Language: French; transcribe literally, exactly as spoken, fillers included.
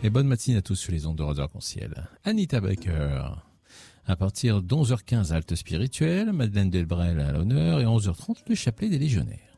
Et bonne matinée à tous sur les ondes de Radio Arc-en-Ciel. Anita Baker. À partir d'onze heures quinze, halte spirituelle, Madeleine Delbrel à l'honneur et onze heures trente, le chapelet des légionnaires.